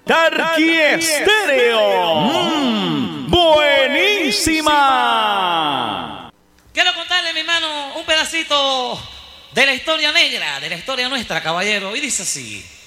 Tarqui Estéreo. Buenísima. Quiero contarle, mi hermano, un pedacito de la historia negra, de la historia nuestra, caballero. Y dice así.